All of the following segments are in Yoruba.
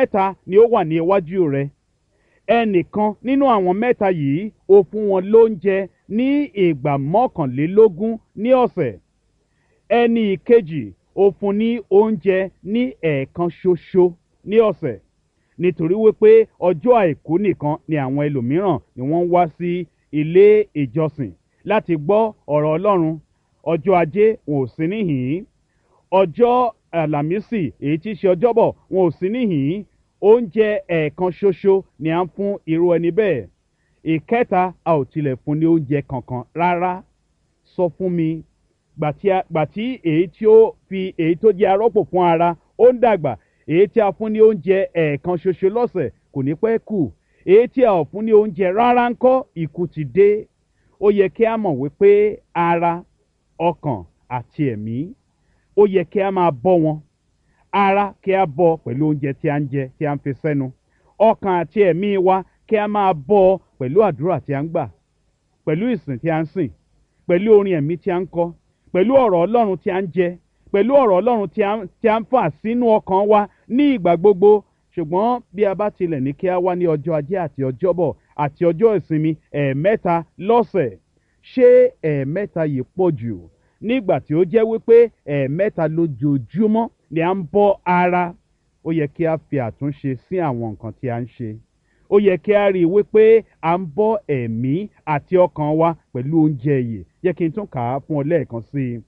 mẹ́ta ni ó wà ní iwájú rẹ. Ẹnìkan nínú àwọn mẹ́ta yìí ó fún wọn lóúnjẹ ní ìgbà mọ́kànlélógún ní ọ̀sẹ̀. Ẹni ìkejì ó fún ní oúnjẹ ní ẹ̀ẹ̀kan ṣoṣo ní ọ̀sẹ̀. Nítorí wípé ọjọ́ àìkú nìkan ni àwọn ẹlòmíràn ni wọ́n ń wá sí ilé ìjọsìn láti gbọ́ ọ̀rọ̀ Ọlọ́run. Ọjọ́ ajé wọn ò sí níhìn-ín. Ọjọ́ àlàmísì èyí tí í ṣe ọjọ́bọ̀ wọn ò sí níhìn-ín. Oúnjẹ ẹ̀ẹ̀kan ṣoṣo ni à ń fún irú ẹni bẹ́ẹ̀. Ìkẹta, a ò tilẹ̀ fún ní oúnjẹ kankan rárá. Sọ fún mi, gbàtí èyí tó jẹ́ arọ́pò fún ara ó ń dàgbà, èyí tí a fún ní oúnjẹ ẹ̀ẹ̀kan ṣoṣo lọ́sẹ̀ kò ní pẹ́ kù. Èyí tí a ò fún ní oúnjẹ rárá ńkọ́, ikú ti dé. Ó yẹ kí a mọ̀ wípé ara, ọkàn àti ẹ̀mí, ó yẹ kí a máa bọ́ wọn. Ara kí a bọ́ pẹ̀lú oúnjẹ tí a ń jẹ tí a ń fi sẹ́nu. Ọkàn àti ẹ̀mí wa kí a máa bọ́ pẹ̀lú àdúrà tí a ń gbà, pẹ̀lú ìsìn tí a ń sìn, pẹ̀lú orin ẹ̀mí tí a ń kọ, pẹ̀lú ọ̀rọ̀ Ọlọ́run tí a ń jẹ, pẹ̀lú ọ̀rọ̀ Ọlọ́run tí a ń fà sínú ọkàn wa ní ìgbà gbogbo. Ṣùgbọ́n bí a bá tilẹ̀ ní kí a wá ní ọjọ́ ajé àti ọjọ́bọ̀ àti ọjọ́ ìsinmi ẹ̀ẹ̀mẹ́ta lọ́sẹ̀, ṣé ẹ̀ẹ̀mẹ́ta yìí pọ̀ jù? Nígbà tí ó jẹ́ wípé ẹ̀ẹ̀mẹ́ta lójoojúmọ́ ni à ń bọ́ ara. Ó yẹ kí a fi àtúnṣe sí àwọn nǹkan tí a ń ṣe. Ó yẹ kí a rí i wípé à ń bọ́ ẹ̀mí àti ọkàn wa pẹ̀lú oúnjẹ ìyè. Jẹ́ kí n tún kà á fún ọ lẹ́ẹ̀kan sí i.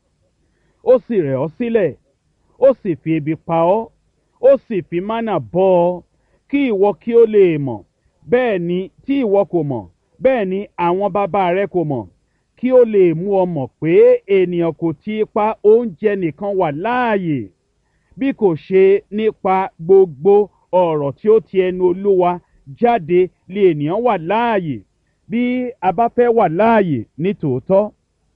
Ó sì rẹ̀ ọ́ sílẹ̀, ó sì fi ebi pa ọ́, ó sì fi mánà bọ́ ọ, kí ìwọ kí ó lè mọ̀, bẹ́ẹ̀ ni tí ìwọ kò mọ̀, bẹ́ẹ̀ ni àwọn bàbá rẹ kò mọ̀, kí ó lè mú ọ mọ̀ pé ènìyàn kò ti ipa oúnjẹ nìkan wà láàyè, bí kò ṣe nípa gbogbo ọ̀rọ̀ tí ó ti ẹnu Olúwa jáde lè ènìyàn wà láàyè. Bí a bá fẹ́ wà láàyè ní tòótọ́,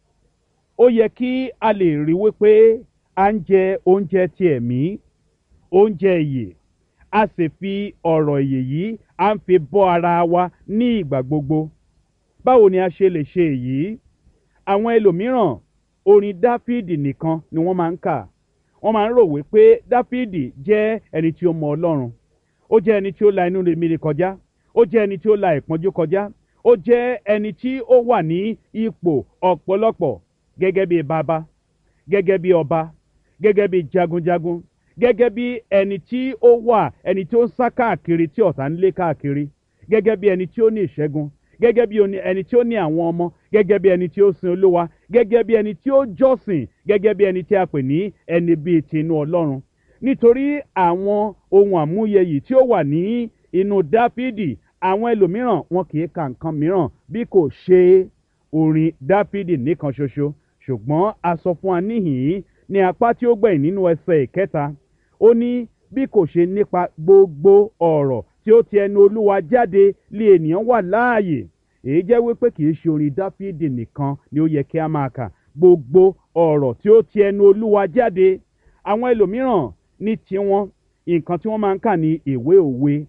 ó yẹ kí a lè rí wípé à ń jẹ oúnjẹ ti ẹ̀mí, oúnjẹ ìyè, a sì fi ọ̀rọ̀ ìyè yìí à ń fi bọ́ ara wa ní ìgbà gbogbo. Báwo ni a ṣe lè ṣe èyí? Àwọn ẹlòmíràn orin Dáfídì nìkan ni wọ́n máa ń kà. Wọ́n máa ń rò wípé Dáfídì jẹ́ ẹni tí ó mọ Ọlọ́run. Ó jẹ́ ẹni tí ó la inú rèmíre kọjá. Ó jẹ́ ẹni tí ó la ìpọ́njú kọjá. Ó jẹ́ ẹni tí ó wà ní ipò ọ̀pọ̀lọpọ̀ gẹ́gẹ́ bí bàbá, gẹ́gẹ́ bí ọba, gẹ́gẹ́ bí jagunjagun, gẹ́gẹ́ bí ẹni tí ó wà, ẹni tí ó ń sá káàkiri tí ọ̀tá ń lé káàkiri, gẹ́gẹ́ bí ẹni tí ó ní ìṣẹ́gun, gẹ́gẹ́ bí ẹni tí ó ní àwọn ọmọ, gẹ́gẹ́ bí ẹni tí ó sin Olúwa, gẹ́gẹ́ bí ẹni tí ó jọ́sìn, gẹ́gẹ́ bí ẹni tí a pè ní ẹni bíi tinú Ọlọ́run. Nítorí àwọn ohun àmúyẹ yìí tí ó wà ní inú Dáfídì, àwọn ẹlòmíràn wọn kì í ka nǹkan mìíràn bí kò ṣe orin Dáfídì nìkan ṣoṣo. Ṣùgbọ́n a sọ fún wa níhìn-ín ní apá tí ó gbẹ̀yìn nínú ẹsẹ̀ ìkẹta, ó ní bí kò ṣe nípa gbogbo ọ̀rọ̀ tí ó ti ẹnu Olúwa jáde lé ènìyàn wà láàyè. Èyí jẹ́ wípé kì í ṣe orin Dáfídì nìkan ni ó yẹ kí a máa kà. Gbogbo ọ̀rọ̀ tí ó ti ẹnu Olúwa jáde. Àwọn ẹlòmíràn ní tiwọn, nǹkan tí wọ́n máa ń kà ní ìwé òwe.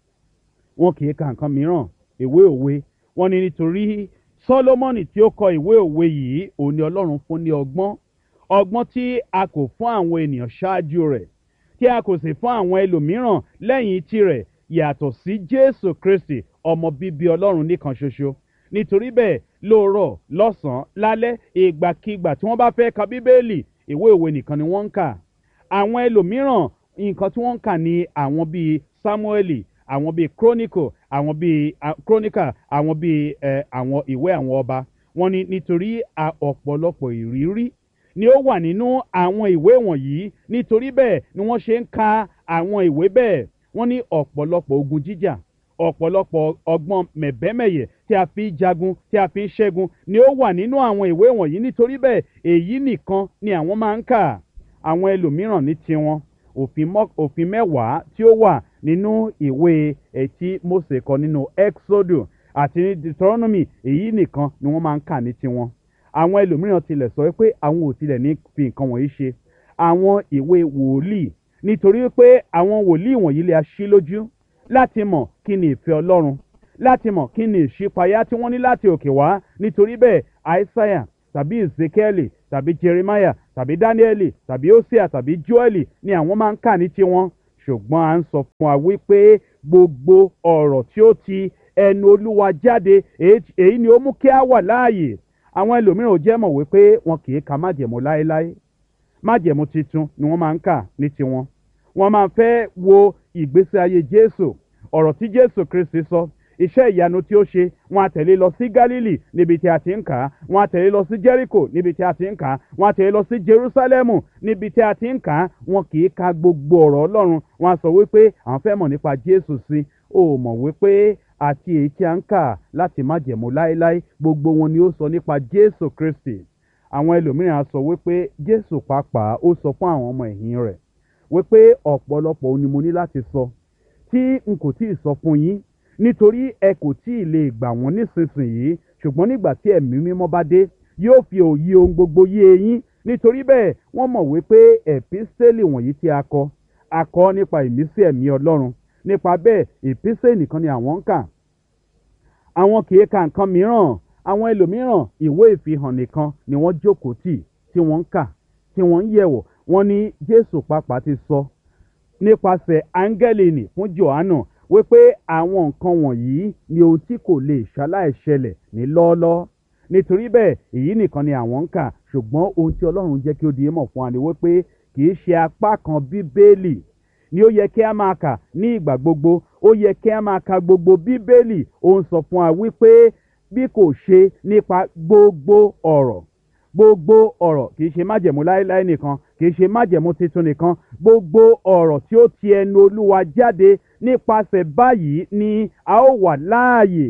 Wọn kì í ka nǹkan mìíràn. Ìwé òwe. Wọ́n ní nítorí Sólómọ́nì tí ó kọ ìwé òwe yìí, òun ni Ọlọ́run fún ní ọgbọ́n. Ọgbọ́n tí a kò fún àwọn ènìyàn ṣáájú rẹ̀, tí a kò sì fún àwọn ẹlòmíràn lẹ́yìn tirẹ̀, yàtọ̀ sí Jésù Kristi, ọmọ bíbí Ọlọ́run nìkan ṣoṣo. Nítorí bẹ́ẹ̀, lóòrọ̀, lọ́sàn-án, lálẹ́, ìgbàkígbà tí wọ́n bá fẹ́ ka Bíbélì, ìwé òwe nìkan ni wọ́n ń kà. Àwọn ẹlòmíràn, nǹkan tí wọ́n ń kà ní àwọn bíi Sámúẹ́lì, àwọn bíi Chronicle, àwọn bíi Chronicle, àwọn bíi àwọn ìwé àwọn ọba. Wọ́n ní nítorí ọ̀pọ̀lọpọ̀ ìrírí ni ó wà nínú àwọn ìwé wọ̀nyí. Nítorí bẹ́ẹ̀ ni wọ́n ṣe ń ka àwọn ìwé bẹ́ẹ̀. Wọ́n ní ọ̀pọ̀lọpọ̀ ogun jíjà, ọ̀pọ̀lọpọ̀ ọgbọ́n mẹ̀bẹ́mẹ̀yẹ tí a fi ń jagun, tí a fi ń ṣẹ́gun ni ó wà nínú àwọn ìwé wọ̀nyí. Nítorí bẹ́ẹ̀ èyí nìkan ni àwọn máa ń kà. Àwọn ẹlòmíràn ní tiwọn, òfin mẹ́wàá tí ó wà nínú ìwé tí Mósè kọ nínú Exodus àti ní Deuteronomy, èyí nìkan ni wọ́n máa ń kà ní tiwọn. Àwọn ẹlòmíràn tilẹ̀ sọ pé àwọn ò tilẹ̀ ní fi nǹkan wọ̀nyí ṣe àwọn ìwé wòlíì, nítorí pé àwọn wòlíì wọ̀nyí lè ṣí lójú láti mọ̀ kí ni ìfẹ́ Ọlọ́run, láti mọ̀ kí ni ìṣípayá tí wọ́n ní láti òkè wá. Nítorí bẹ́ẹ̀ Aísáyà tàbí Ezekiel tàbí Jeremiah tàbí Daniel tàbí Hosea tàbí Joel ni àwọn máa ń kà ní tiwọn. ṣùgbọ́n à ń sọ fún wa wípé gbogbo ọ̀rọ̀ tí ó ti ẹnu olúwa jáde èyí ni ó mú kí a wà láàyè. Àwọn ẹlòmíràn ò jẹ́ mọ̀ wípé wọn kì í ka májẹ̀mú láéláé. Májẹ̀mú titun ni wọ́n máa ń kà ní tiwọn. Wọ́n máa ń fẹ́ wo ìgbésí ayé Jésù, ọ̀rọ̀ tí Jésù Kristi sọ, iṣẹ́ ìyanu tí ó ṣe. Wọ́n á tẹ̀lé lọ sí Gálílì níbi tí a ti ń kà á. Wọ́n á tẹ̀lé lọ sí Jẹ́ríkò níbi tí a ti ń kà á. Wọ́n á tẹ̀lé lọ sí Jerúsálẹ́mù níbi tí a ti ń kà á. Wọn kì í ka gbogbo ọ̀rọ̀ Ọlọ́run. Wọ́n á sọ wípé àwọn fẹ́ mọ̀ nípa Jésù sí. O mọ̀ wípé àti èyí tí a ń kà láti májẹ̀mú láéláé gbogbo wọn ni ó sọ nípa Jésù Kristi. Àwọn ẹlòmíràn á sọ wípé Jésù pàápàá ó sọ fún àwọn ọmọ ẹ̀yìn rẹ̀ wípé ọ̀pọ̀lọpọ̀ ohun ni mo ní láti sọ tí n kò tíì sọ fún yín nítorí ẹ kò tíì lè gbà wọ́n nísinsìnyí, ṣùgbọ́n nígbà tí ẹ̀mí mímọ́ bá dé yóò fi òye ohun gbogbo yé yín. Nítorí bẹ́ẹ̀ wọ́n mọ̀ wípé ẹ̀písítélì wọ̀nyí tí a kọ nípa ìmísí ẹ̀mí Ọlọ́run. Nípa bẹ́ẹ̀ ìpísẹ̀ nìkan ni àwọn ń kà. Àwọn kì í ka nǹkan mìíràn. Àwọn ẹlòmíràn ìwé ìfihàn nìkan ni wọ́n jókòó tì tí wọ́n ń kà tí wọ́n ń yẹ̀wò. Wọ́n ní Jésù pàápàá ti sọ nípasẹ̀ áńgẹ́lì nì fún Jòhánù wípé àwọn nǹkan wọ̀nyí ni ohun tí kò lè ṣaláì ṣẹlẹ̀ ní lọ́ọ́lọ́ọ́. Nítorí bẹ́ẹ̀ èyí nìkan ni àwọn ń kà. Ṣùgbọ́n ohun tí Ọlọ́run jẹ́ kí ó di mọ̀ fún wa ni wípé kì í ṣe apá kan Bíbélì ni ó yẹ kí a máa kà ní ìgbà gbogbo. Ó yẹ kí a máa ka gbogbo Bíbélì. Ó ń sọ fún wa wípé bí kò ṣe nípa gbogbo ọ̀rọ̀. Gbogbo ọ̀rọ̀ kì í ṣe májẹ̀mú láéláé nìkan, kì í ṣe májẹ̀mú titun nìkan. Gbogbo ọ̀rọ̀ tí ó ti ẹnu Olúwa jáde nípasẹ̀ báyìí ni a ó wà láàyè.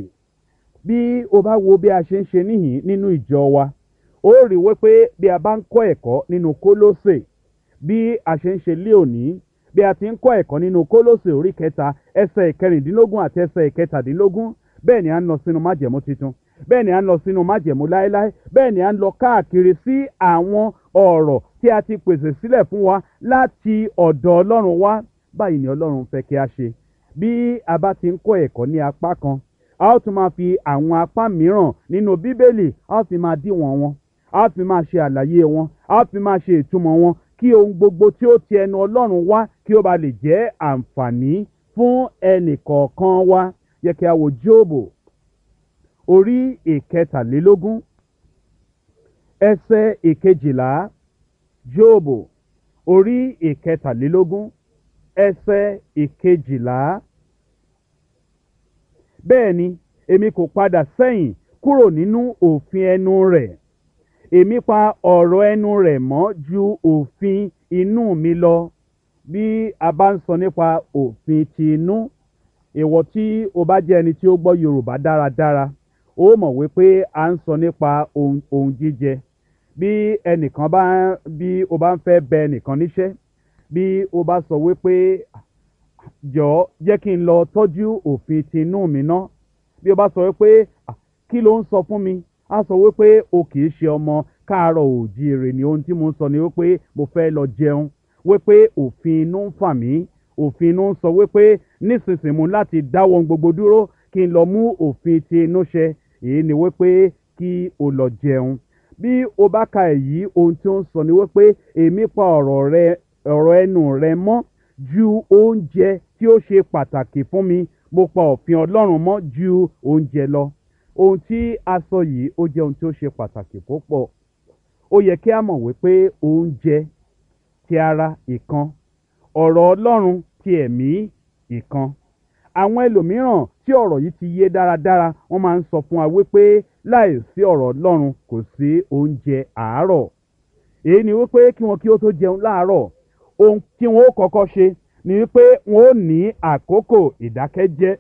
Bí o bá wo bí a ṣe ń ṣe níhìn nínú ìjọ wa, ó rí wípé bí a bá ń kọ́ ẹ̀kọ́ nínú Kólósè, bí a ṣe ń ṣe lé òní, bí a ti ń kọ́ ẹ̀kọ́ nínú Kólósè orí 3 ẹsẹ̀ 14 àti ẹsẹ̀ 17, bẹ́ẹ̀ ni a ń lọ sínú májẹ̀mú titun, bẹ́ẹ̀ ni a ń lọ sínú májẹ̀mú láéláé, bẹ́ẹ̀ ni a ń lọ káàkiri sí àwọn ọ̀rọ̀ tí a ti pèsè sílẹ̀ fún wa láti ọ̀dọ̀ Ọlọ́run wá. Báyìí ni Ọlọ́run fẹ́ kí a ṣe. Bí a bá ti ń kọ́ ẹ̀kọ́ ní apá kan, a ó tún máa fi àwọn apá mìíràn nínú Bíbélì a ó fi máa díwọ̀n wọn, a ó fi máa ṣe àlàyé wọn, a ó fi máa ṣe ìtumọ̀ wọn, kí ohun gbogbo tí ó ti ẹnu Ọlọ́run wá kí ó ba lè jẹ́ àǹfààní fún ẹnì kọ̀ọ̀kan wa. Yẹ kí a wo Jóòbù orí 13 ẹsẹ̀ 12. Jóòbù orí 13 ẹsẹ̀ 12. Bẹ́ẹ̀ ni èmi kò padà sẹ́yìn kúrò nínú òfin ẹnu rẹ̀. Èmi pa ọ̀rọ̀ ẹnu rẹ̀ mọ́ ju òfin inú mi lọ. Bí a bá ń sọ nípa òfin ti inú, ìwọ tí o bá jẹ́ ẹni tí ó gbọ́ Yorùbá dáradára, ó mọ̀ wípé a ń sọ nípa ohun jíjẹ. Bí o bá ń fẹ́ bẹ ẹnìkan níṣẹ́, bí o bá sọ wípé jọ̀ọ́ jẹ́ kí n lọ tọ́jú òfin ti inú mi ná. Bí o bá sọ wípé kí ló ń sọ fún mi, a sọ wípé o kì í ṣe ọmọ káàárọ̀ oòjíire ni ohun tí mo ń sọ ni wípé mo fẹ́ lọ jẹun, wípé òfin inú ń fà mí. Òfin inú ń sọ wípé nísinsìnyí mo láti dáwọ́ ohun gbogbo dúró kí n lọ mú òfin ti inú ṣẹ. Èyí ni wípé kí o lọ jẹun. Bí o bá ka èyí, ohun tí ó ń sọ ni wípé èmi pa ọ̀rọ̀ ẹnu rẹ mọ́ ju oúnjẹ tí ó ṣe pàtàkì fún mi. Mo pa òfin Ọlọ́run mọ́ ju oúnjẹ lọ. Ohun tí a sọ yìí ó jẹ́ ohun tí ó ṣe pàtàkì púpọ̀. Ó yẹ kí a mọ̀ wípé oúnjẹ ti ara ìkan, ọ̀rọ̀ Ọlọ́run ti ẹ̀mí ìkan. Àwọn ẹlòmíràn tí ọ̀rọ̀ yìí ti yé dáradára, wọ́n máa ń sọ fún wa wípé láì sí ọ̀rọ̀ Ọlọ́run kò sí oúnjẹ àárọ̀. Èyí ni wípé kí wọn kí ó tó jẹun láàárọ̀, ohun tí wọn ó kọ́kọ́ ṣe ni wípé wọn ó ní àkókò ìdákẹ́jẹ́,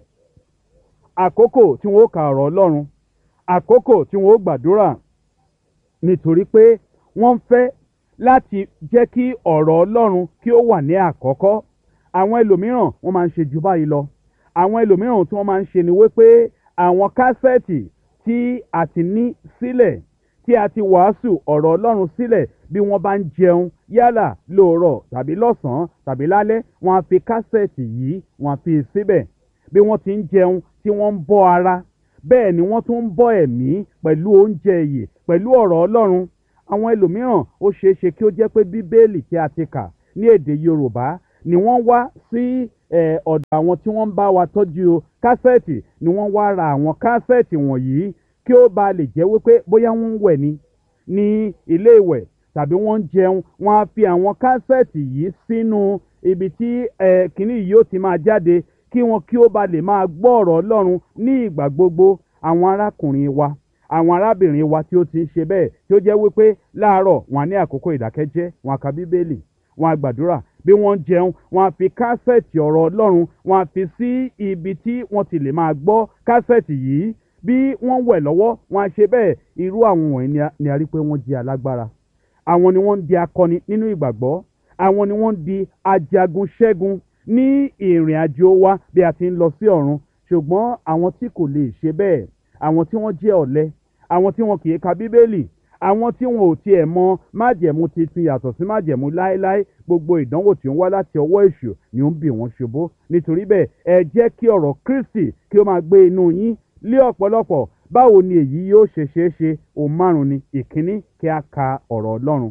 àkókò tí wọn ó ka ọ̀rọ̀ Ọlọ́run, àkókò tí wọn ó gbàdúrà, nítorí pé wọ́n fẹ́ láti jẹ́ kí ọ̀rọ̀ Ọlọ́run kí ó wà ní àkọ́kọ́. Àwọn ẹlòmíràn wọ́n máa ń ṣe jù báyìí lọ. Àwọn ẹlòmíràn tí wọ́n máa ń ṣe ni wípé àwọn kásẹ̀tì tí a ti ní sílẹ̀, tí a ti wàásù ọ̀rọ̀ Ọlọ́run sílẹ̀, bí wọ́n bá ń jẹun yálà lóòrọ̀ tàbí lọ́sàn-án tàbí lálẹ́, wọ́n á fi kásẹ̀tì yìí wọ́n á fi síbẹ̀. Bí wọ́n ti ń jẹun tí wọ́n ń bọ́ ara, bẹ́ẹ̀ ni wọ́n tún ń bọ́ ẹ̀mí pẹ̀lú oúnjẹ ìyè, pẹ̀lú ọ̀rọ̀ Ọlọ́run. Àwọn ẹlòmíràn ó ṣeé ṣe kí ó jẹ́ pé Bíbélì tí a ti kà ní èdè Yorùbá ni wọ́n wá sí ọ̀dọ̀ àwọn tí wọ́n ń bá wa tọ́jú kásẹ̀tì, ni wọ́n wá ra àwọn kásẹ̀tì wọ̀nyí kí ó ba lè jẹ́ wípé bóyá wọ́n ń wẹ̀ ni ní ilé ìwẹ̀ tàbí wọ́n ń jẹun, wọ́n á fi àwọn kásẹ̀tì yìí sínú ibi tí kìnnì yìí ó ti máa jáde kí wọn kí ó ba lè máa gbọ́ ọ̀rọ̀ Ọlọ́run ní ìgbà gbogbo. Àwọn arákùnrin wa, àwọn arábìnrin wa tí ó ti ń ṣe bẹ́ẹ̀, tí ó jẹ́ wípé láàárọ̀ wọn á ní àkókò ìdákẹ́jẹ́, wọn á ka bíbélì, wọn á gbàdúrà, bí wọ́n ń jẹun wọn á fi kásẹ̀tì ọ̀rọ̀ Ọlọ́run wọn á fi sí ibi tí wọ́n ti lè máa gbọ́ kásẹ̀tì yìí. Bí wọ́n wẹ̀ lọ́wọ́ wọn á ṣe bẹ́ẹ̀. Irú àwọn wọ̀nyí ni a rí pé wọ́n jẹ́ alágbára. Àwọn ni wọ́n ń di akọni nínú ìgbàgbọ́. Àwọn ni wọ́n ń di ajagun ṣẹ́gun ní ìrìn àjò wa bí a ti ń lọ sí ọ̀run. Ṣùgbọ́n àwọn tí kò lè ṣe bẹ́ẹ̀, àwọn tí wọ́n jẹ́ ọ̀lẹ, àwọn tí wọn kì í ka bíbélì, àwọn tí wọn ò tiẹ̀ mọ májẹ̀mú titun yàtọ̀ sí májẹ̀mú láéláé, gbogbo ìdánwò tí ó ń wá láti ọwọ́ èṣù ni ó ń bì wọ́n ṣubú. Nítorí bẹ́ẹ̀ ẹ jẹ́ kí ọ̀rọ̀ Kristi kí ó máa gbé inú yín lé ọ̀pọ̀lọpọ̀. Báwo ni èyí yóò ṣe ṣeé ṣe? Ohun márùn-ún ni. Ìkíní, kí a ka ọ̀rọ̀ Ọlọ́run.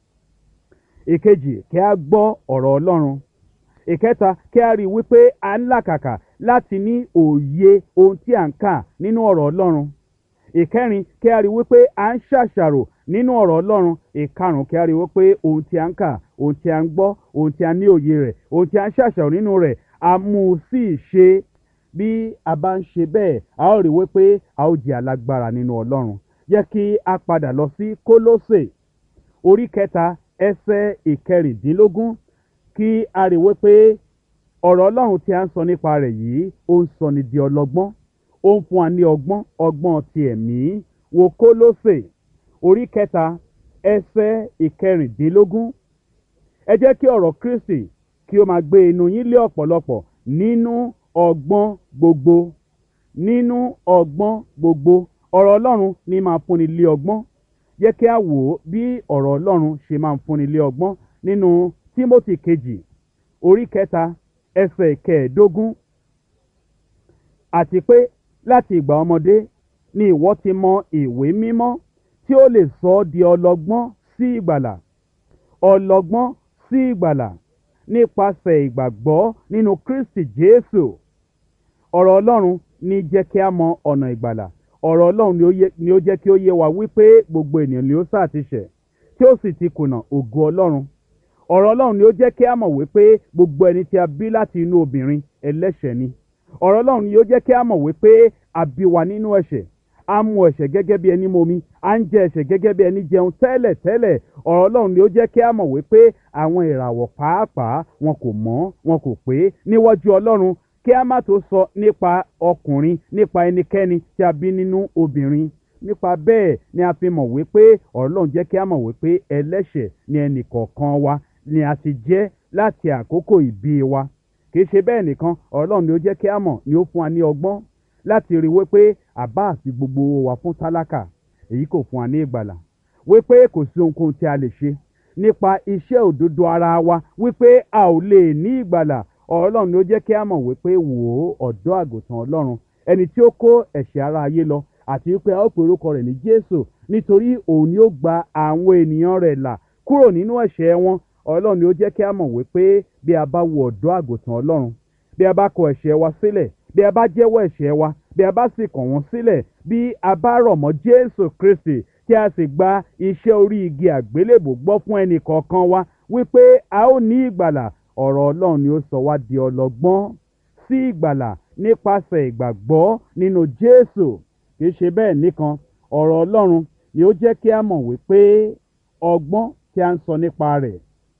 Ìkejì, kí a gbọ́ ọ̀rọ̀ Ọlọ́run. Ìkẹta, kí a rí wípé a ń làkàkà láti ní òye ohun tí à ń kà nínú ọ̀rọ̀ Ọlọ́run. Ìkẹrin, kí a rí wípé à ń ṣàṣàrò nínú ọ̀rọ̀ Ọlọ́run. Ìkarùn, kí a rí wípé ohun tí à ń kà, ohun tí à ń gbọ́, ohun tí a ní òye rẹ̀, ohun tí à ń ṣàṣàrò nínú rẹ̀, a mú un sí ìṣe. Bí a bá ń ṣe bẹ́ẹ̀, a ó rí wípé a ó jẹ́ alágbára nínú Ọlọ́run. Jẹ́ kí a padà lọ sí Kólósè orí kẹta ẹsẹ̀ ìkẹrìndínlógún kí a rí wípé ọ̀rọ̀ Ọlọ́run tí a ń sọ nípa rẹ̀ yìí ó ń sọ ni di ọlọ́gbọ́n, ó ń fún wa ní ọgbọ́n ti ẹ̀mí. Wo Kólósè orí kẹta ẹsẹ̀ ìkẹrìndínlógún. Ẹ jẹ́ kí ọ̀rọ̀ Kristi kí ó máa gbé inú yín lé ọ̀pọ̀lọpọ̀ nínú ọgbọ́n gbogbo. Nínú ọgbọ́n gbogbo. Ọ̀rọ̀ Ọlọ́run ní máa fúnni lé ọgbọ́n. Jẹ́ kí a wò ó bí ọ̀rọ̀ Ọlọ́run ṣe máa ń fúnni lé ọgbọ́n nínú Tímótì kejì orí kẹta ẹsẹ̀ kẹẹ̀ẹ́dógún. Àti pé láti ìgbà ọmọdé ni ìwọ ti mọ ìwé mímọ́ tí ó lè sọ ọ́ di ọlọ́gbọ́n sí ìgbàlà. Ọlọ́gbọ́n sí ìgbàlà nípasẹ̀ ìgbàgbọ́ nínú Kristi Jésù. Ọ̀rọ̀ Ọlọ́run ní jẹ́ kí a mọ ọ̀nà ìgbàlà. Ọ̀rọ̀ Ọlọ́run ni ó jẹ́ kí ó yé wa wípé gbogbo ènìyàn ni ó sá ti ṣẹ̀ tí ó sì ti kùnà ògo Ọlọ́run. Ọ̀rọ̀ Ọlọ́run ni ó jẹ́ kí a mọ̀ wípé gbogbo ẹni tí a bí láti inú obìnrin ẹlẹ́ṣẹ̀ ni. Ọ̀rọ̀ Ọlọ́run ni ó jẹ́ kí a mọ̀ wípé a bí wa nínú ẹ̀ṣẹ̀. A mu ẹ̀ṣẹ̀ gẹ́gẹ́ bí ẹni momi, a ń jẹ ẹ̀ṣẹ̀ gẹ́gẹ́ bí ẹni jẹun tẹ́lẹ̀ tẹ́lẹ̀. Ọ̀rọ̀ Ọlọ́run ni ó jẹ́ kí a mọ̀ wípé àwọn ìràwọ̀ pàápàá wọn kò mọ́, wọn kò pé níwájú Ọlọ́run. Kí a má tó sọ nípa ọkùnrin, nípa ẹnikẹ́ni tí a bí nínú obìnrin. Nípa bẹ́ẹ̀ ni a fi mọ̀ wípé ọ̀rọ̀ Ọlọ́run jẹ́ kí a mọ̀ wípé ẹlẹ́ṣẹ̀ ni ẹnì kọ̀ọ̀kan wa ni a ti jẹ́ láti àkókò ìbí wa. Kì í ṣe bẹ́ẹ̀ nìkan, ọ̀rọ̀ Ọlọ́run ni ó jẹ́ kí a mọ̀, ni ó fún wa ní ọgbọ́n láti rí wípé àbá àti gbogbo owó wa fún tálákà, èyí kò fún wa ní ìgbàlà. Wípé kò sí ohunkóhun tí a lè ṣe nípa iṣẹ́ òdodo ara wa wípé a ò lè ní ìgbàlà. Ọ̀rọ̀ Ọlọ́run ni ó jẹ́ kí a mọ̀ wípé wò ó, ọ̀dọ́ àgùntàn Ọlọ́run, ẹni tí ó kó ẹ̀ṣẹ̀ ara ayé lọ, àti wípé a ó pe orúkọ rẹ̀ ní Jésù nítorí òun ni ó gba àwọn ènìyàn rẹ̀ là kúrò nínú ẹ̀ṣẹ̀ wọn. Ọlọ́run ni ó jẹ́ kí a mọ̀ wípé bí a bá wo ọ̀dọ́ àgùntàn Ọlọ́run, bí a bá kọ ẹ̀ṣẹ̀ wa sílẹ̀, bí a bá jẹ́wọ́ ẹ̀ṣẹ̀ wa, bí a bá sì kàn wọ́n sílẹ̀, bí a bá rọ̀ mọ́ Jésù Kristi tí a sì gba iṣẹ́ orí igi àgbélébùú gbọ́ fún ẹnì kọ̀ọ̀kan wa wípé a ó ní ìgbàlà. Ọ̀rọ̀ Ọlọ́run ni ó sọ wá di ọlọ́gbọ́n sí ìgbàlà nípasẹ̀ ìgbàgbọ́ nínú Jésù. Kì í ṣe bẹ́ẹ̀ nìkan, ọ̀rọ̀ Ọlọ́run ni ó jẹ́ kí a mọ̀ wípé ọgbọ́n tí a ń sọ nípa rẹ̀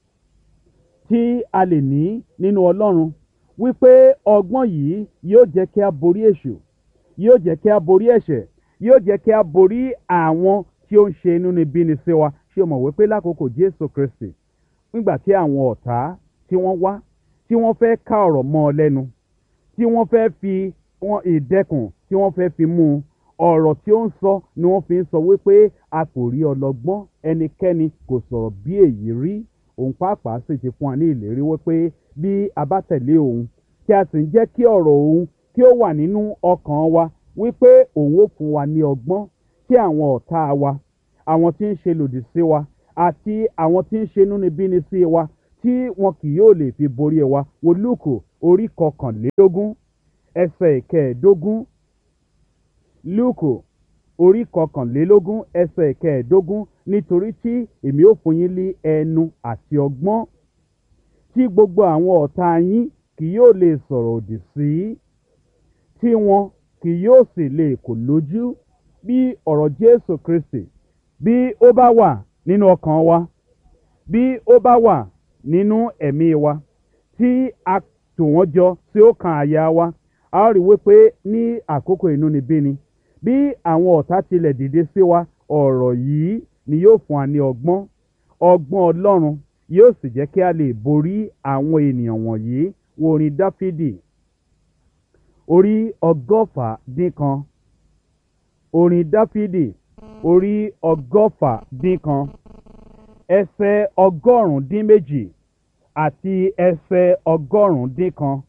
tí a lè ní nínú Ọlọ́run, wípé ọgbọ́n yìí yóò jẹ́ kí a borí èṣù, yóò jẹ́ kí a borí ẹ̀ṣẹ̀, yóò jẹ́ kí a borí àwọn tí ó ń ṣe inúnibíni sí wa. Ṣé o mọ̀ wípé lákòókò Jésù Kristi, nígbà tí àwọn ọ̀tá tí wọ́n wá, tí wọ́n fẹ́ ká ọ̀rọ̀ mọ́ ọ lẹ́nu, tí wọ́n fẹ́ fi ìdẹ́kùn tí wọ́n fẹ́ fi mú un, ọ̀rọ̀ tí ó ń sọ ni wọ́n fi ń sọ wípé a kò rí ọlọ́gbọ́n ẹnikẹ́ni kò sọ̀rọ̀ bí èyí rí. Òun pàápàá sì ti fún wa ní ìlérí wípé bí a bá tẹ̀lé òun, tí a sì ń jẹ́ kí ọ̀rọ̀ òun kí ó wà nínú ọkàn wa, wípé òun ó fún wa ní ọgbọ́n tí àwọn ọ̀tá wa, àwọn tí ń ṣe lòdì sí wa, àti àwọn tí ń ṣe inúnibíni sí wa, tí wọn kì yóò lè fi borí wa. Wo Lúùkù orí kọkànlélógún ẹsẹ̀ ìkẹẹ̀ẹ́dógún. Lúùkù orí kọkànlélógún ẹsẹ̀ ìkẹẹ̀ẹ́dógún. Nítorí tí èmi ó fún yín ní ẹnu àti ọgbọ́n tí gbogbo àwọn ọ̀tá yín kì yóò lè sọ̀rọ̀ òdì sí, tí wọn kì yóò sì lè kò lójú. Bí ọ̀rọ̀ Jésù Kristi bí ó bá wà nínú ọkàn wa, bí ó bá wà nínú ẹ̀mí wa, tí a tò wọ́n jọ sí ọkàn àyà wa, a ó rí wípé ní àkókò inúnibíni, bí àwọn ọ̀tá tilẹ̀ dìde sí wa, ọ̀rọ̀ yìí ni yóò fún wa ní ọgbọ́n. Ọgbọ́n Ọlọ́run yóò sì jẹ́ kí a lè borí àwọn ènìyàn wọ̀nyí. Wo orin Dáfídì orí 119. Orin Dáfídì orí 119 ẹsẹ̀ 112 àti ẹsẹ̀ 111.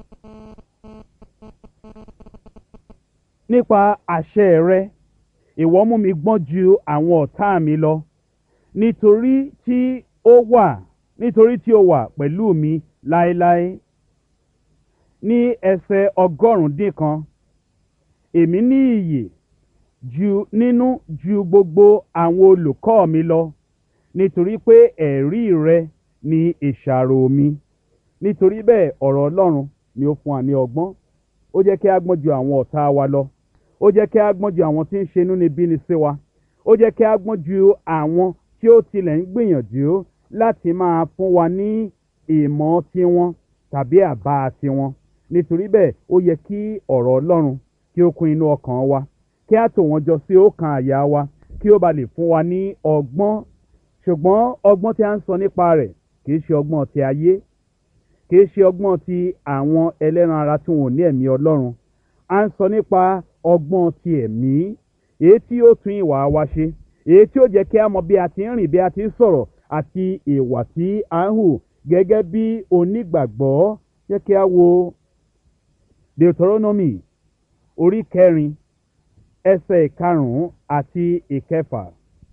Nípa àṣẹ rẹ, ìwọ mú mi gbọ́n ju àwọn ọ̀tá mi lọ, nítorí tí ó wà pẹ̀lú mi láéláé. Ní ẹsẹ̀ 111, èmi ní iyè ju gbogbo àwọn olùkọ́ mi lọ, nítorí pé ẹ̀rí rẹ ni ìṣàrò mi. Nítorí bẹ́ẹ̀ ọ̀rọ̀ Ọlọ́run ni ó fún wa ní ọgbọ́n. Ó jẹ́ kí a gbọ́n ju àwọn ọ̀tá wa lọ. Ó jẹ́ kí a gbọ́n ju àwọn tí ń ṣe inúnibíni sí wa. Ó jẹ́ kí a gbọ́n ju àwọn tí ó tilẹ̀ ń gbìyànjú láti máa fún wa ní ìmọ̀ tiwọn tàbí àbá tiwọn. Nítorí bẹ́ẹ̀ ó yẹ kí ọ̀rọ̀ Ọlọ́run kí ó kún inú ọkàn wa, kí a tò wọ́n jọ sí ọkàn àyà wa, kí ó ba lè fún wa ní ọgbọ́n. Ṣùgbọ́n ọgbọ́n tí a ń sọ nípa rẹ̀ kì í ṣe ọgbọ́n ti ayé, kì í ṣe ọgbọ́n ti àwọn ẹlẹ́ran ara tí wọn ò ní ẹ̀mí Ọlọ́run. A ń sọ nípa ọgbọ́n ti ẹ̀mí, èyí tí ó tún ìwà wa ṣe, èyí tí ó jẹ́ kí a mọ bí a ti ń rìn, bí a ti ń sọ̀rọ̀, àti ìwà tí a ń hù gẹ́gẹ́ bí onígbàgbọ́. Jẹ́ kí a wo Deuteronomy orí 4 ẹsẹ̀ 5 àti 6.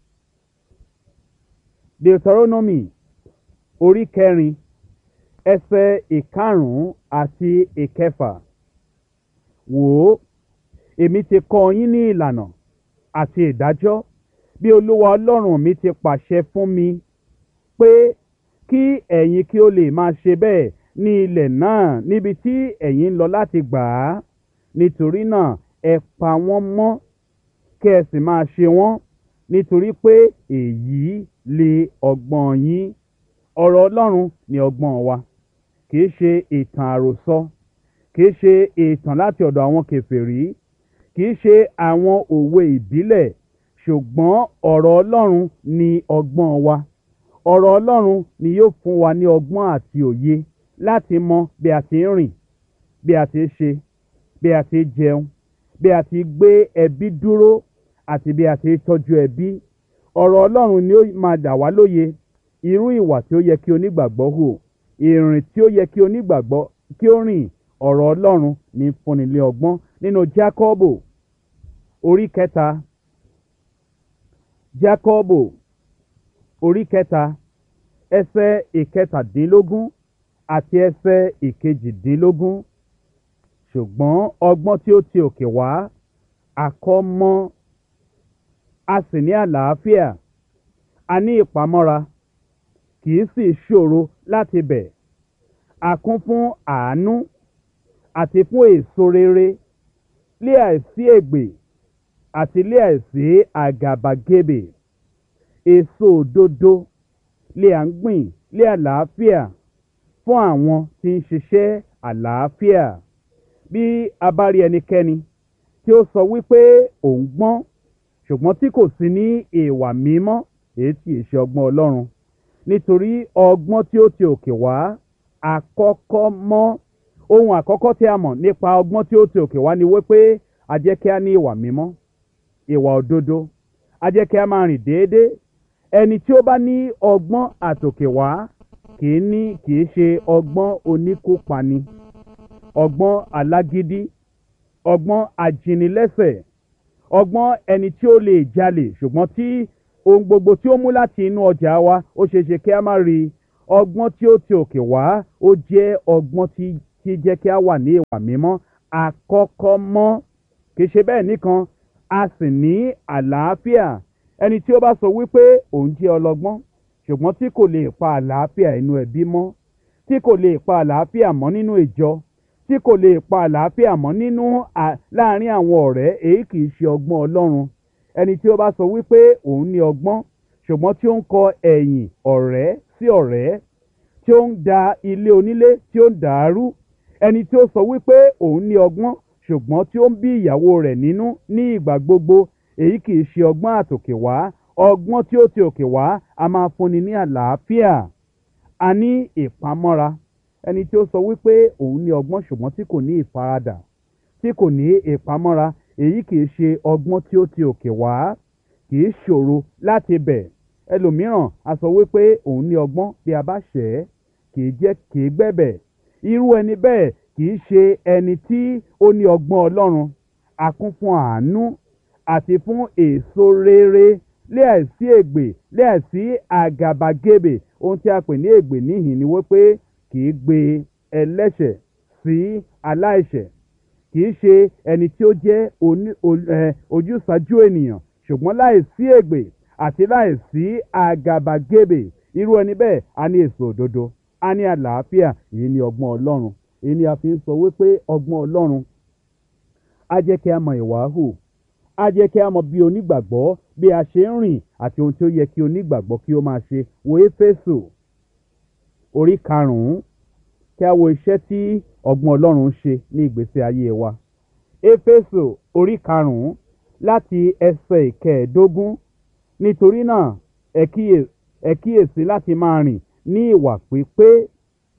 Deuteronomy orí 4 ẹsẹ̀ 5 àti 6. Wò ó, èmi ti kọ́ yín ní ìlànà àti ìdájọ́, bí Olúwa Ọlọ́run mi ti pàṣẹ fún mi, pé kí ẹ̀yin kí ó lè máa ṣe bẹ́ẹ̀ ní ilẹ̀ náà níbi tí ẹ̀yin ń lọ láti gbà á. Nítorí náà ẹ pa wọ́n mọ́, kí ẹ sì máa ṣe wọ́n, nítorí pé èyí lè ọgbọ́n yín. Ọ̀rọ̀ Ọlọ́run ni ọgbọ́n wa, kì í ṣe ìtàn àròsọ, kì í ṣe ìtàn láti ọ̀dọ̀ àwọn kèfèrí, kì í ṣe àwọn òwe ìbílẹ̀, ṣùgbọ́n ọ̀rọ̀ Ọlọ́run ni ọgbọ́n wa. Ọ̀rọ̀ Ọlọ́run ni yóò fún wa ní ọgbọ́n àti òye láti mọ bí a ti ń rìn, bí a ti ń ṣe, bí a ti ń jẹun, bí a ti gbé ẹbí dúró, àti bí a ti ń tọ́jú ẹbí. Ọ̀rọ̀ Ọlọ́run ni ó máa dà wá lóye irú ìwà tí ó yẹ kí onígbàgbọ́ hù, ìrìn tí ó yẹ kí onígbàgbọ́ kí ó rìn. Ọ̀rọ̀ Ọlọ́run ní fúnni ní ọgbọ́n. Nínú Jákọ́bù orí 3, Jákọ́bù orí 3 ẹsẹ̀ 17 àti ẹsẹ̀ 18. Ṣùgbọ́n ọgbọ́n tí ó ti òkè wá, àkọ́ mọ́, a sì ní àlàáfíà, a ní ìpamọ́ra, kì í sì ṣòro láti bẹ̀. A kún fún àánú àti fún èso rere, lé àìsí ègbè àti lé àìsí àgàbàgebè. Èso òdodo lé à ń gbìn lé àlàáfíà fún àwọn tí ń ṣiṣẹ́ àlàáfíà. Bí a bá rí ẹnikẹ́ni tí ó sọ wípé òun gbọ́n, ṣùgbọ́n tí kò sí ní ìwà mímọ́, èyí tí ì ṣe ọgbọ́n Ọlọ́run. Nítorí ọgbọ́n tí ó ti òkè wá, àkọ́kọ́ mọ́. Ohun àkọ́kọ́ tí a mọ̀ nípa ọgbọ́n tí ó ti òkè wá ni wípé a jẹ́ kí a ní ìwà mímọ́, ìwà òdodo, a jẹ́ kí a máa rìn déédéé. Ẹni tí ó bá ní ọgbọ́n àtòkè wá kì í ṣe ọgbọ́n oníkópani, ọgbọ́n alágídí, ọgbọ́n ajínilẹ́sẹ̀, ọgbọ́n ẹni tí ó lè jalè ṣùgbọ́n tí ohun gbogbo tí ó mú láti inú ọjà wa ó ṣeéṣe kí a má rí. ọgbọ́n tí ó ti òkè wá ó jẹ́ ọgbọ́n tí jẹ́ kí a wà ní ìwà mímọ́ àkọ́kọ́ mọ́. Kì í ṣe bẹ́ẹ̀ nìkan, a sì ní àlàáfíà. Ẹni tí ó bá sọ wípé òun jẹ́ ọlọ́gbọ́n ṣùgbọ́n tí kò lè pa àlàáfíà inú ẹbí mọ́, tí kò lè pa àlàáfíà mọ́ nínú ìjọ, tí kò lè pa àlàáfíà mọ́ nínú láàárín àwọn ọ̀rẹ́, èyí kì í ṣe ọgbọ́n Ọlọ́run. Ẹni tí ó bá sọ wípé òun ní ọgbọ́n ṣùgbọ́n tí ó ń kọ ẹ̀yìn ọ̀rẹ́ sí ọ̀rẹ́, tí ó ń da ilé onílé tí ó ń dàrú, ẹni tí ó sọ wípé òun ní ọgbọ́n ṣùgbọ́n tí ó ń bí ìyàwó rẹ̀ nínú ní ìgbà gbogbo, èyí kì í ṣe ọgbọ́n àtòkè wá. Ọgbọ́n tí ó ti òkè wá a máa fúnni ní àlàáfíà, a ní ìpamọ́ra. Ẹni tí ó sọ wípé òun ní ọgbọ́n ṣùgbọ́n tí kò ní ìfaradà, tí kò ní ìpamọ́ra, èyí kì í ṣe ọgbọ́n tí ó ti òkè wá. Kì í ṣòro láti bẹ̀. Ẹlòmíràn a sọ wípé òun ní ọgbọ́n, bí a bá ṣẹ̀ ẹ́ kì í gbẹ̀bẹ̀. Irú ẹni bẹ́ẹ̀ kì í ṣe ẹni tí ó ní ọgbọ́n Ọlọ́run. A kún fún àánú àti fún èso rere, láìsí ègbè, láìsí àgàbàgebè. Ohun tí a pè ní ègbè níhìn ni wípé kì í gbé ẹlẹ́ṣẹ̀ sí aláìṣẹ̀. Kì í ṣe ẹni tí ó jẹ́ ojúsàájú ènìyàn ṣùgbọ́n láìsí ègbè àti láìsí àgàbàgebè. Irú ẹni bẹ́ẹ̀ a ní èso òdodo, a ní àlàáfíà. Èyí ni ọgbọ́n Ọlọ́run. Èyí ni a fi ń sọ wípé ọgbọ́n Ọlọ́run á jẹ́ kí a mọ ìwà hù, á jẹ́ kí a mọ bí onígbàgbọ́ bí a ṣe ń rìn àti ohun tí ó yẹ kí onígbàgbọ́ kí ó máa ṣe. Wo Éfésù orí 5 kí a wo iṣẹ́ tí ọgbọ́n Ọlọ́run ń ṣe ní ìgbésí ayé wa. Éfésù orí 5 láti ẹsẹ̀ 15. Nítorí náà ẹ kíyèsí láti máa rìn ní ìwà pípé,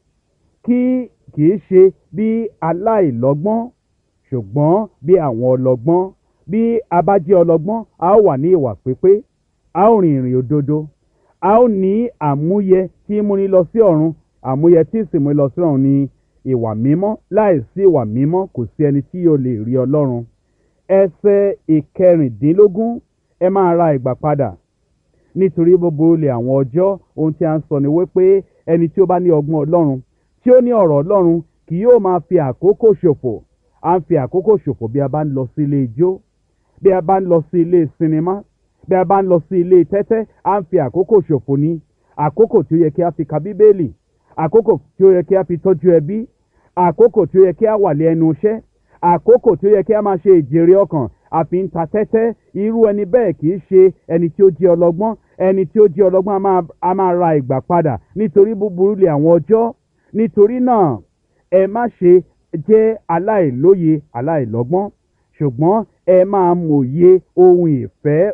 kì í ṣe bí aláìlọ́gbọ́n ṣùgbọ́n bí àwọn ọlọ́gbọ́n. Bí a bá jẹ́ ọlọ́gbọ́n, a ó wà ní ìwà pípé, a ó rìn ìrìn òdodo, a ó ní àmúyẹ tí múni lọ sí ọ̀run. Àmúyẹ tí sì múni lọ sí ọ̀run ni ìwà mímọ́. Láìsí ìwà mímọ́ kò sí ẹni tí yóò lè rí Ọlọ́run. Ẹsẹ̀ 16, ẹ máa ra ìgbà padà nítorí gbogbo olè àwọn ọjọ́. Ohun tí a ń sọ ni wípé ẹni tí ó bá ní ọgbọ́n Ọlọ́run, tí ó ní ọ̀rọ̀ Ọlọ́run, kì yóò máa fi àkókò ṣòfò. A ń fi àkókò ṣòfò bí a bá ń lọ sí ilé ijó, bí a bá ń lọ sí ilé sinimá, bí a bá ń lọ sí ilé tẹ́tẹ́. A ń fi àkókò ṣòfò ní àkókò tí ó yẹ kí a fi ka Bíbélì, àkókò tí ó yẹ kí a fi tọ́jú ẹbí, àkókò tí ó yẹ kí a wà lé ẹnu iṣẹ́, àkókò tí ó yẹ kí a máa ṣe ìjèrè ọkàn, a fi ń ta tẹ́tẹ́. Irú ẹni bẹ́ẹ̀ kì í ṣe ẹni tí ó jẹ́ ọlọ́gbọ́n. Ẹni tí ó jẹ́ ọlọ́gbọ́n a máa ra ìgbà padà nítorí búburú lè àwọn ọjọ́. Nítorí náà ẹ má ṣe jẹ́ aláìlóye, aláìlọ́gbọ́n, ṣùgbọ́n ẹ máa mòye ohun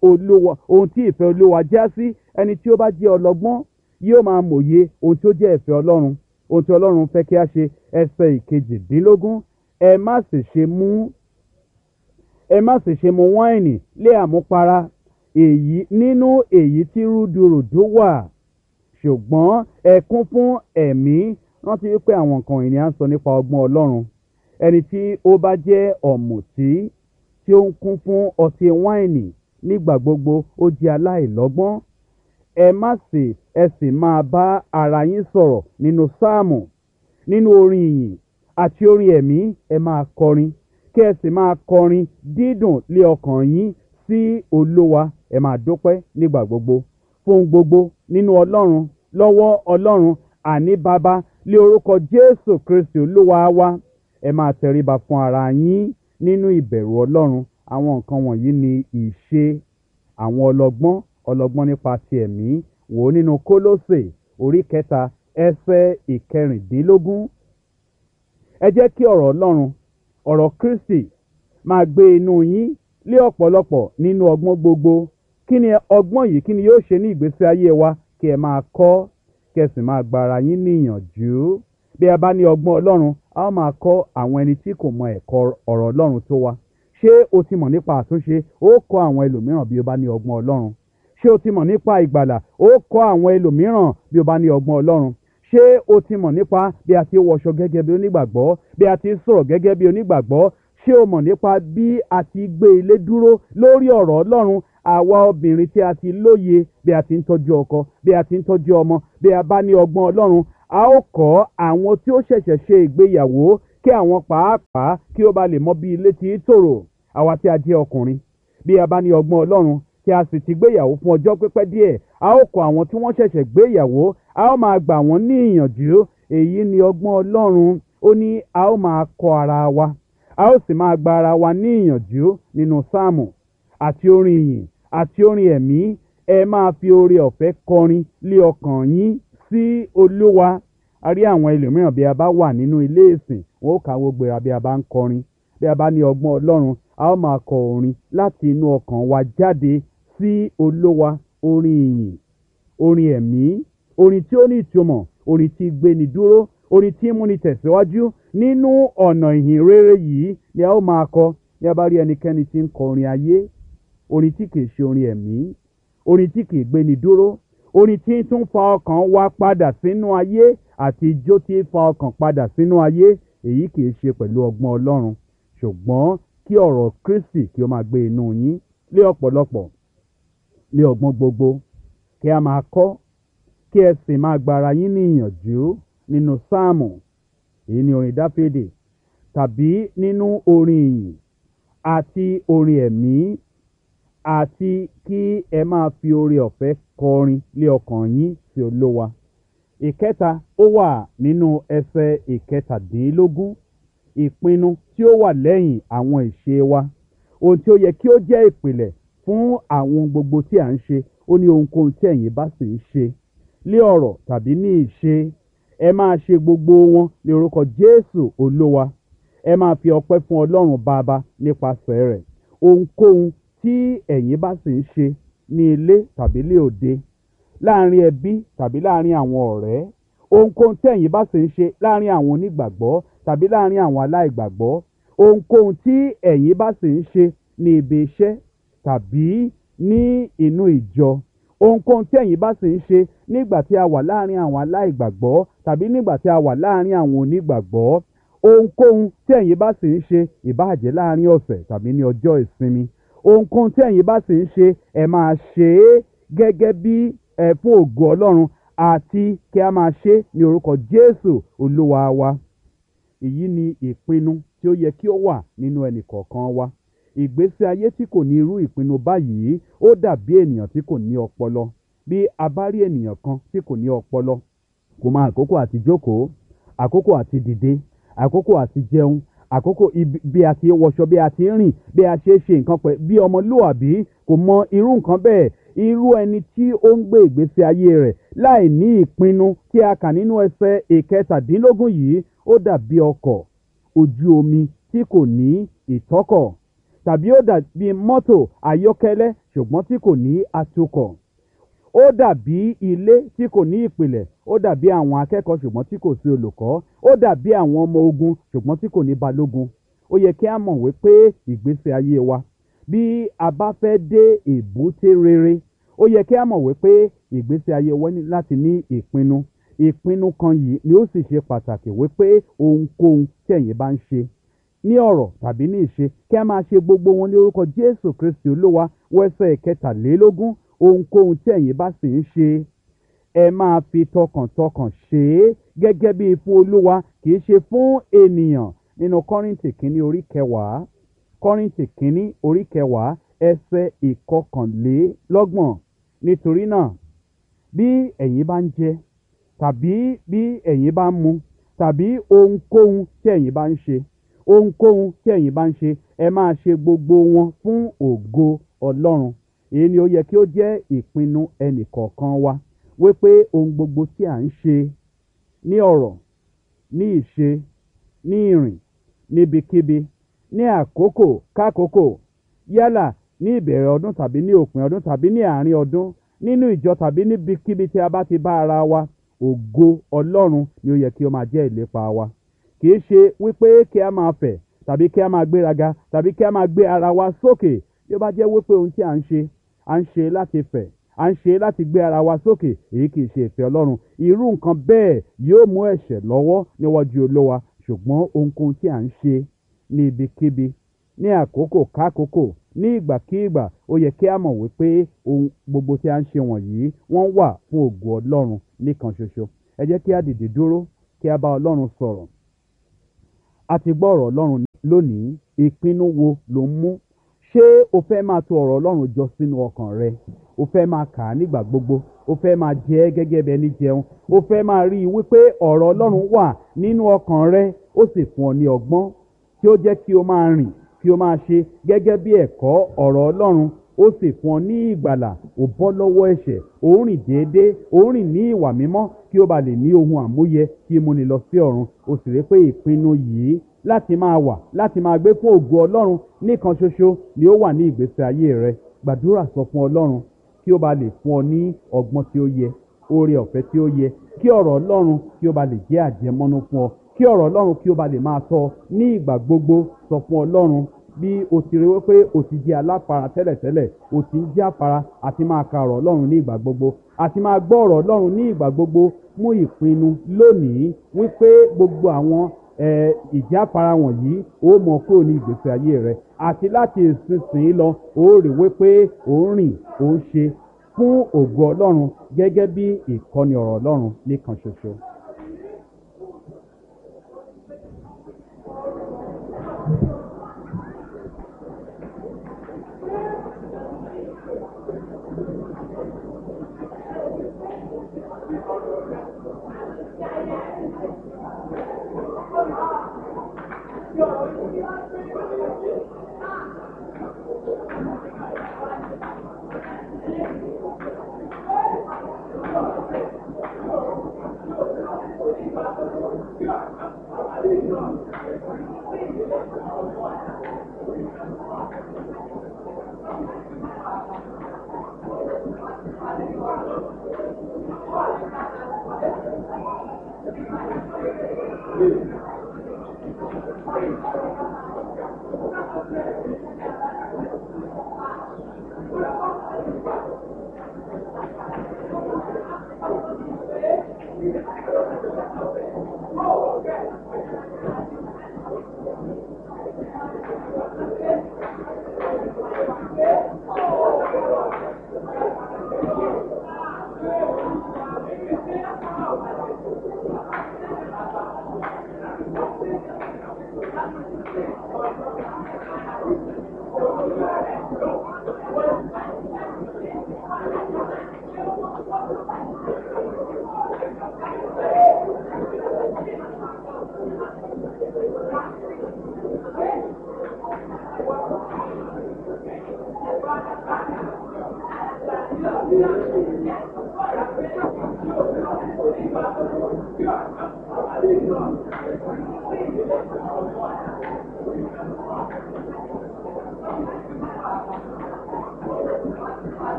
tí ìfẹ́ Olúwa já sí. Ẹni tí ó bá jẹ́ ọlọ́gbọ́n yóò máa mòye ohun tí ó jẹ́ ìfẹ́ Ọlọ́run, ohun tí Ọlọ́run fẹ́ kí a ṣe. Ẹsẹ̀ 18, ẹ má sì ṣe mu wáìnì lé àmupara, nínú èyí tí rúdurùdu wà, ṣùgbọ́n ẹ kún fún ẹ̀mí. Rántí wípé àwọn nǹkan ìní à ń sọ nípa ọgbọ́n Ọlọ́run. Ẹni tí ó bá jẹ́ ọ̀mùtí tí ó ń kún fún ọtí wáìnì nígbà gbogbo, ó jẹ́ aláìlọ́gbọ́n. Ẹ sì máa bá ara yín sọ̀rọ̀ nínú sáàmù, nínú orin ìyìn àti orin ẹ̀mí. Ẹ máa kọrin, kí ẹ sì máa kọrin dídùn lé ọkàn yín sí Olúwa. Ẹ máa dúpẹ́ nígbà gbogbo fún gbogbo nínú Ọlọ́run, lọ́wọ́ Ọlọ́run, àní Baba, lé orúkọ Jésù Kristi Olúwa wa. Ẹ máa tẹríba fún ara yín nínú ìbẹ̀rù Ọlọ́run. Àwọn nǹkan wọ̀nyí ni ìṣe àwọn ọlọ́gbọ́n nípa ti ẹ̀mí. Wò ó nínú Kólósè orí 3 ẹsẹ̀ 16. Ẹ jẹ́ kí ọ̀rọ̀ Ọlọ́run, ọ̀rọ̀ Kristi, máa gbé inú yín lé ọ̀pọ̀lọpọ̀ nínú ọgbọ́n gbogbo. Kí ni ọgbọ́n yìí? Kí ni yóò ṣe ní ìgbésí ayé wa? Kí ẹ máa kọ́, kí ẹ sì máa gba ara yín níyànjú. Bí a bá ní ọgbọ́n Ọlọ́run, a ó máa kọ́ àwọn ẹni tí kò mọ ẹ̀kọ́ ọ̀rọ̀ Ọlọ́run tó wa. Ṣé o ti mọ̀ nípa àtúnṣe? Ó kọ́ àwọn ẹlòmíràn bí o bá ní ọgbọ́n Ọlọ́run. Ṣé o ti mọ̀ nípa ìgbàlà? Ó kọ́ àwọn ẹlòmíràn bí o bá ní ọgbọ́n Ọlọ́run. Ṣé o ti mọ̀ nípa bí a ti wọṣọ gẹ́gẹ́ bí onígbàgbọ́, bí a ti sọ̀rọ̀ gẹ́gẹ́ bí onígbàgbọ́? Ṣé o mọ̀ nípa bí a ti gbé ilé dúró lórí ọ̀rọ̀ Ọlọ́run àwa obìnrin tí a ti lóye bí a ti ń tọ́jú ọkọ, bí a ti ń tọ́jú ọmọ, bí a bá ní ọgbọ́n Ọlọ́run, a ó kọ́ àwọn tí ó ṣẹ̀ṣẹ̀ ṣe ìgbéyàwó kí àwọn pàápàá kí ó ba lè mọ bí ilé ti tòrò. Àwa tí a jẹ́ ọkùnrin, bí a bá ní ọgbọ́n Ọlọ́run tí a sì ti gbéyàwó fún ọjọ́ pípẹ́ díẹ̀, a ó kọ́ àwọn tí wọ́n ṣẹ̀ṣẹ̀ gbéyàwó, a ó máa gbà wọ́n ní ìyànjú. Èyí ni ọgbọ́n Ọlọ́run. Ó ní a ó máa kọ́ ara wa, a ó sì máa gba ara wa ní ìyànjú nínú sáàmù àti orin ìyìn àti orin ẹ̀mí. Ẹ máa fi oore ọ̀fẹ́ kọrin lé ọkàn yín sí Olúwa. A rí àwọn ẹlòmíràn bí a bá wà nínú ilé ìsìn, wọn ó káwọ́ gbéra bí a bá ń kọrin. Bí a bá ní ọgbọ́n Ọlọ́run, a ó máa kọ orin láti inú ọkàn wa jáde sí Olúwa. Orin ìyìn, orin ẹ̀mí, orin tí ó ní ìtumọ̀, orin tí gbéni dúró, orin tí múni tẹ̀síwájú nínú ọ̀nà ìhìn rere yìí ni a ó máa kọ. Bí a bá rí ẹnikẹ́ni tí ń kọ orin ayé, orin tí kìí ṣe orin ẹ̀mí, orin tí kìí gbéni dúró, orin tí tún fa ọkàn wa padà sínú ayé àti ijó tí fa ọkàn padà sínú ayé, èyí kìí ṣe pẹ̀lú ọgbọ́n Ọlọ́run. Ṣùgbọ́n kí ọ̀rọ̀ Kristi kí ó máa gbé inú yín lé ọ̀pọ̀lọpọ̀, lé ọgbọ́n gbogbo, kí a máa kọ́, kí ẹ sì máa gbára yín ní ìyànjú nínú sáàmù, èyí ni orin Dáfídì, tàbí nínú orin ìyìn àti orin ẹ̀mí, àti kí ẹ máa fi oore ọ̀fẹ́ kọrin lé ọkàn yín sí Olúwa. Ìkẹta, ó wà nínú ẹsẹ̀ ìkẹtàdínlógún, ìpinnu tí ó wà lẹ́yìn àwọn ìṣe wa, ohun tí ó yẹ kí ó jẹ́ ìpìlẹ̀ fún àwọn gbogbo tí à ń ṣe. Ó ní ohunkóhun tí ẹ̀yin bá sì ń ṣe lé ọ̀rọ̀ tàbí ní ìṣe, ẹ máa ṣe gbogbo wọn ní orúkọ Jésù Olúwa. Ẹ máa fi ọpẹ́ fún Ọlọ́run Baba nípasẹ̀ rẹ̀. Ohunkóhun tí ẹ̀yin bá sì ń ṣe ní ilé tàbí lé òde, láàrin ẹbí tàbí láàrin àwọn ọ̀rẹ́, ohunkóhun tí ẹ̀yin bá sì ń ṣe láàrin àwọn onígbàgbọ́ tàbí láàrin àwọn aláìgbàgbọ́, ohunkóhun tí ẹ̀yin bá sì ń ṣe ní ibi iṣẹ́ tàbí ní inú ìjọ, ohunkóhun tí ẹ̀yin bá sì ń ṣe nígbà tí a wà láàrin àwọn aláìgbàgbọ́ tàbí nígbà tí a wà láàrin àwọn onígbàgbọ́, ohunkóhun tí ẹ̀yin bá sì ń ṣe, ìbáà jẹ́ láàrin ọ̀sẹ̀ tàbí ní ọjọ́ ìsinmi, ohunkóhun tí ẹ̀yin bá sì ń ṣe, ẹ máa ṣe é gẹ́gẹ́ bí fún ògo Ọlọ́run, àti kí a máa ṣe ní orúkọ Jésù Olúwa wa. Èyí ni ìpinnu tí ó yẹ kí ó wà nínú ẹnì kọ̀ọ̀kan wa. Ìgbésí ayé tí kò ní irú ìpinnu báyìí ó dàbí ènìyàn tí kò ní ọpọlọ. Bí a bá rí ènìyàn kan tí kò ní ọpọlọ, kò mọ àkókò àti jókòó, àkókò àti dìde, àkókò àti jẹun, àkókò bí a ti wọṣọ, bí a ti rìn, bí a ṣe ṣe nǹkan pẹ̀ bí ọmọlúwàbí, kò mọ irú nǹkan bẹ́ẹ̀. Irú ẹni tí ó ń gbé ìgbésí ayé rẹ̀ láì ní ìpinnu tí a kà nínú ẹsẹ̀ ìkẹtàdínlógún yìí, ó dàbí ọkọ̀ ojú omi tí kò ní ìtọ́kọ̀, tàbí ó dàbí mọ́tò ayọ́kẹ́lẹ́ ṣùgbọ́n tí kò ní atukọ̀. Ó dàbí ilé tí kò ní ìpìlẹ̀, ó dàbí àwọn akẹ́kọ̀ọ́ ṣùgbọ́n tí kò sí olùkọ́, ó dàbí àwọn ọmọ ogun ṣùgbọ́n tí kò ní balógun. Ó yẹ kí a mọ̀ wípé ìgbésí ayé wa, bí a bá fẹ́ dé èbúté rere, ó yẹ kí a mọ̀ wípé ìgbésí ayé wa ní láti ní ìpinnu. Ìpinnu kan yìí ni ó sì ṣe pàtàkì wípé ohunkóhun tí ẹ̀yin bá ń ṣe ní ọ̀rọ̀ tàbí ní ìṣe, kí a máa ṣe gbogbo wọn ní orúkọ Jésù Kristi Olúwa. Wẹ́sẹ̀ kẹtàlélógún, ohunkóhun tí ẹ̀yin bá sì ń ṣe, ẹ máa fi tọkàntọkàn ṣe é gẹ́gẹ́ bí fún Olúwa, kì í ṣe fún ènìyàn. Nínú Kọ́ríńtì kínní orí kẹwàá, Kọ́ríńtì kínní orí kẹwàá ẹsẹ̀ ìkọkànlélọ́gbọ̀n. Nítorí náà, bí ẹ̀yin bá ń jẹ tàbí bí ẹ̀yin bá ń mu tàbí ohunkóhun tí ẹ̀yin bá ń ṣe, ohunkóhun tí ẹ̀yin bá ń ṣe, ẹ máa ṣe gbogbo wọn fún ògo Ọlọ́run. Èyí ni ó yẹ kí ó jẹ́ ìpinnu ẹnì kọ̀ọ̀kan wa, wípé ohun gbogbo tí à ń ṣe ní ọ̀rọ̀, ní ìṣe, ní ìrìn, níbikíbi, ní àkókò kákòókò, yálà ní ìbẹ̀rẹ̀ ọdún tàbí ní òpin ọdún tàbí ní àárín ọdún, nínú ìjọ tàbí níbikíbi tí a bá ti bá ara wa, ògo Ọlọ́run ni ó yẹ kí ó máa jẹ́ ìlépa wa. Kì í ṣe wípé kí a máa fẹ̀ tàbí kí a máa gbéraga tàbí kí a máa gbé ara wa sókè. Bí ó bá jẹ́ wípé ohun tí à ń ṣe láti fẹ̀, à ń ṣe láti gbé ara wa sókè, èyí kì í ṣe ìfẹ́ Ọlọ́run. Irú nǹkan bẹ́ẹ̀ yóò mú ẹ̀ṣẹ̀ lọ́wọ́ níwájú Olúwa. Ṣùgbọ́n ohunkóhun tí à ń ṣe ní ibikíbi, ní àkókò kákòókò, ní ìgbàkígbà. Ó yẹ kí a mọ̀ wípé ohun gbogbo tí a ń ṣe wọ̀nyí wọ́n wà fún ògo Ọlọ́run nìkan ṣoṣo. Ẹ jẹ́ kí a dìde dúró kí a bá Ọlọ́run sọ̀rọ̀. A ti gbọ́ ọ̀rọ̀ Ọlọ́run lónìí, ìpinnu wo ló ń mú? Ṣé o fẹ́ máa tò ọ̀rọ̀ Ọlọ́run jọ sínú ọkàn rẹ? O fẹ́ máa kà á nígbà gbogbo? O fẹ́ máa jẹ ẹ́ gẹ́gẹ́ bí ẹni jẹun? O fẹ́ máa rí i wípé ọ̀rọ̀ Ọlọ́run wà nínú ọkàn rẹ, ó sì fún ọ ní ọgbọ́n tí ó jẹ́ kí o máa rìn, kí o máa ṣe gẹ́gẹ́ bí ẹ̀kọ́ ọ̀rọ̀ Ọlọ́run, ó sì fún ọ ní ìgbàlà, ò bọ́ lọ́wọ́ ẹ̀ṣẹ̀, ò ń rìn déédéé, ò ń rìn ní ìwà mímọ́ kí o bá lè ní ohun àmúyẹ kí o múni lọ sí ọ̀run. O sì rí pé ìpinnu yìí láti máa wà, láti máa gbé fún ògo Ọlọ́run nìkan ṣoṣo ni ó wà ní ìgbésí ayé rẹ. Gbàdúrà sọ fún Ọlọ́run kí ó bá lè fún ọ ní ọgbọ́n tí ó yẹ, oore ọ̀fẹ́ tí ó yẹ, kí ọ̀rọ̀ Ọlọ́run kí ó bá lè jẹ́ àjẹmọ́nú fún ọ, kí ọ̀rọ̀ Ọlọ́run kí ó bá lè máa tọ́ ọ ní ìgbà gbogbo. Sọ fún Ọlọ́run bí o ti rí wípé o ti jẹ́ aláfara tẹ́lẹ̀tẹ́lẹ̀, o ti ń jẹ́ àfara àti máa ka ọ̀rọ̀ Ọlọ́run ní ìgbà gbogbo, àti máa gbọ́ ọ̀rọ̀ Ọlọ́run ní ìgbà gbogbo. Mú ìpinnu lónìí wípé gbogbo àwọn ìjáfara wọ̀nyí ó mọ kúrò ní ìgbésí ayé rẹ, àti láti ìsinsìnyí lọ ó rí wípé ó ń rìn, ó ń ṣe fún ògo Ọlọ́run gẹ́gẹ́ bí ìkọ́ni ọ̀rọ̀ Ọlọ́run nìkan ṣoṣo.